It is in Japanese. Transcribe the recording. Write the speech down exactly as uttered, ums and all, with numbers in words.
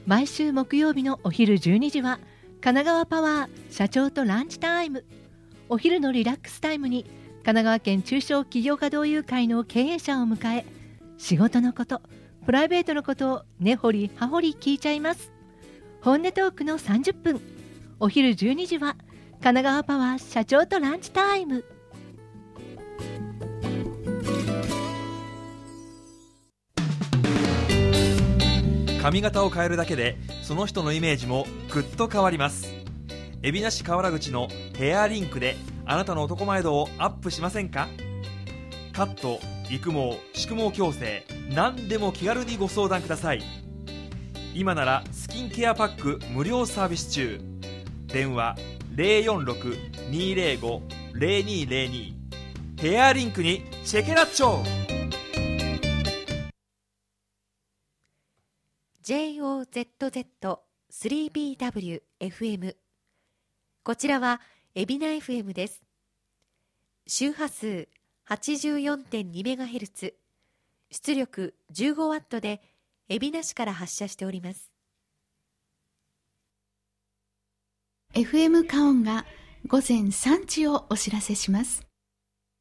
毎週木曜日のお昼じゅうにじは神奈川パワー社長とランチタイム。お昼のリラックスタイムに神奈川県中小企業家同友会の経営者を迎え、仕事のこと、プライベートのことを根掘り葉掘り聞いちゃいます。本音トークのさんじゅっぷん。お昼じゅうにじは神奈川パワー社長とランチタイム。 髪型を変えるだけでその人のイメージもぐっと変わります。海老名市河原口のヘアリンクであなたの男前度をアップしませんか？カット、育毛、宿毛矯正、何でも気軽にご相談ください。今ならスキンケアパック無料サービス中。電話 ゼロよんろく にーゼロご ゼロにーゼロに。ヘアリンクにチェケラッチョ。 ジェイオーゼットゼットスリービーダブリューエフエム、 こちらは海老名 エフエム です。周波数 はちじゅうよんてんにメガヘルツ、 出力 じゅうごワット で海老名市から発射しております。 エフエム カオンが午前さんじをお知らせします。